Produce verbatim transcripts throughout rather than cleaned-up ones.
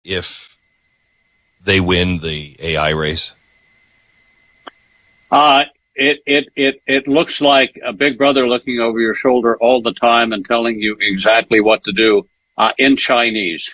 if they win the A I race? Uh, it, it, it, it looks like a big brother looking over your shoulder all the time and telling you exactly what to do, uh, in Chinese.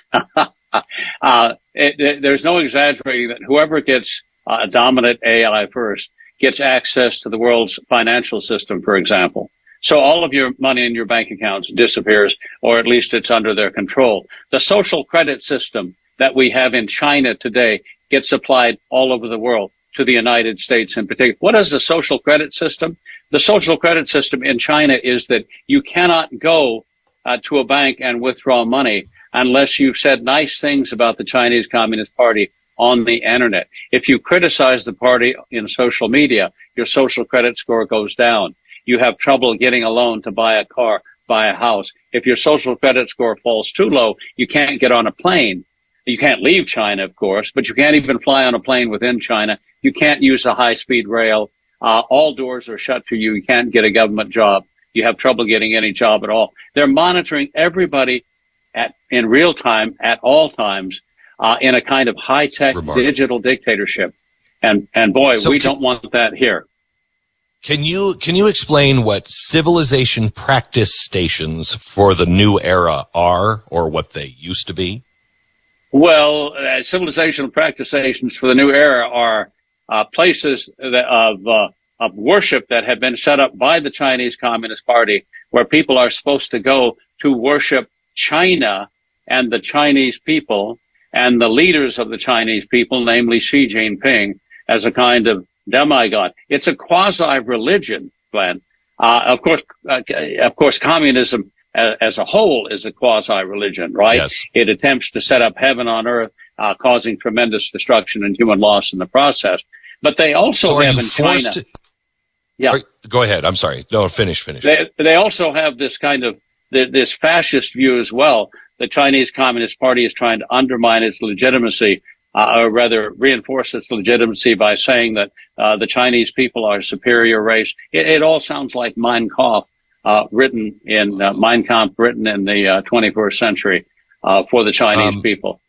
uh, it, it, there's no exaggerating that whoever gets uh, a dominant A I first gets access to the world's financial system, for example. So all of your money in your bank accounts disappears, or at least it's under their control. The social credit system that we have in China today gets applied all over the world, to the United States in particular. What is the social credit system? The social credit system in China is that you cannot go uh, to a bank and withdraw money unless you've said nice things about the Chinese Communist Party on the internet. If you criticize the party in social media, your social credit score goes down. You have trouble getting a loan to buy a car, buy a house. If your social credit score falls too low, you can't get on a plane. You can't leave China, of course, but you can't even fly on a plane within China. You can't use a high-speed rail. Uh, all doors are shut to you. You can't get a government job. You have trouble getting any job at all. They're monitoring everybody at, in real time at all times, uh, in a kind of high-tech Remarkable. digital dictatorship. And, and boy, so we can, don't want that here. Can you, can you explain what civilization practice stations for the new era are, or what they used to be? Well, uh, civilization practice stations for the new era are uh, places that, of uh, of worship that have been set up by the Chinese Communist Party, where people are supposed to go to worship China and the Chinese people and the leaders of the Chinese people, namely Xi Jinping, as a kind of demigod. It's a quasi-religion, Glenn. Uh, of course, uh, of course, communism as a whole is a quasi-religion, right? Yes. It attempts to set up heaven on earth, uh, causing tremendous destruction and human loss in the process. But they also so have in China. To, yeah. are, go ahead. I'm sorry. No, finish, finish. They, they also have this kind of, this fascist view as well. The Chinese Communist Party is trying to undermine its legitimacy, uh, or rather reinforce its legitimacy by saying that, uh, the Chinese people are a superior race. It, it all sounds like Mein Kampf. Uh, written in uh, Mein Kampf, written in the uh, twenty-first century uh, for the Chinese um, people.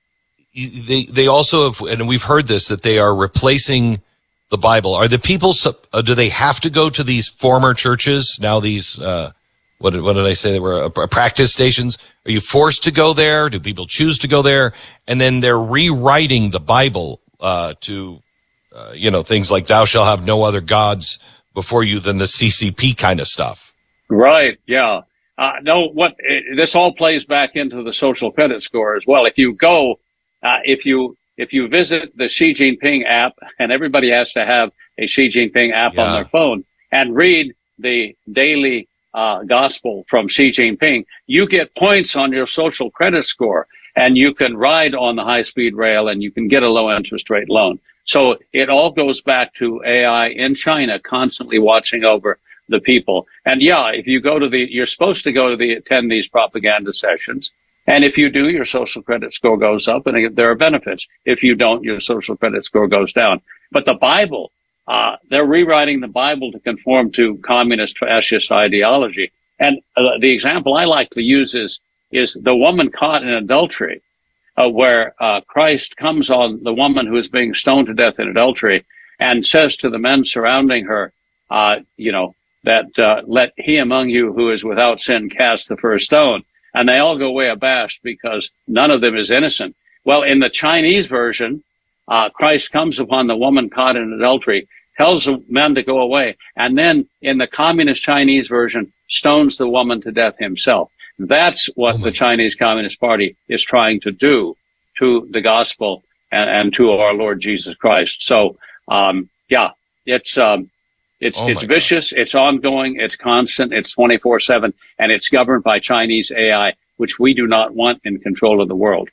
They they also have, and we've heard this, that they are replacing the Bible. Are the people? Uh, do they have to go to these former churches now? These uh, what did, what did I say? They were uh, practice stations. Are you forced to go there? Do people choose to go there? And then they're rewriting the Bible uh, to uh, you know things like "Thou shalt have no other gods before you" than the C C P kind of stuff. Right. Yeah. Uh, no, what, uh, this all plays back into the social credit score as well. If you go, uh, if you, if you visit the Xi Jinping app, and everybody has to have a Xi Jinping app yeah. on their phone, and read the daily, uh, gospel from Xi Jinping, you get points on your social credit score, and you can ride on the high speed rail and you can get a low interest rate loan. So it all goes back to A I in China constantly watching over the people. And yeah, if you go to the, you're supposed to go to the, attend these propaganda sessions. And if you do, your social credit score goes up and there are benefits. If you don't, your social credit score goes down. But the Bible, uh, they're rewriting the Bible to conform to communist fascist ideology. And uh, the example I like to use is, is the woman caught in adultery, uh, where, uh, Christ comes on the woman who is being stoned to death in adultery and says to the men surrounding her, uh, you know, that uh, let he among you who is without sin cast the first stone. And they all go away abashed because none of them is innocent. Well, in the Chinese version, uh, Christ comes upon the woman caught in adultery, tells the men to go away, and then in the communist Chinese version, stones the woman to death himself. That's what oh the Chinese Communist Party is trying to do to the gospel and, and to our Lord Jesus Christ. So, um, yeah, it's, um, It's, oh it's vicious, God. It's ongoing, it's constant, it's twenty-four seven, and it's governed by Chinese A I, which we do not want in control of the world.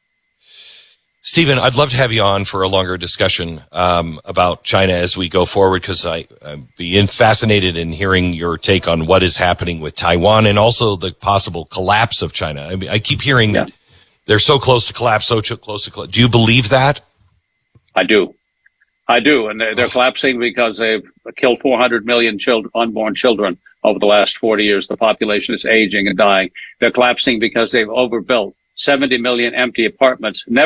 Stephen, I'd love to have you on for a longer discussion um, about China as we go forward, because I, I'd be in, fascinated in hearing your take on what is happening with Taiwan and also the possible collapse of China. I mean, I keep hearing yeah. that they're so close to collapse, so close to collapse. Do you believe that? I do. I do, and they're, they're collapsing because they've killed four hundred million children, unborn children over the last forty years. The population is aging and dying. They're collapsing because they've overbuilt seventy million empty apartments. Never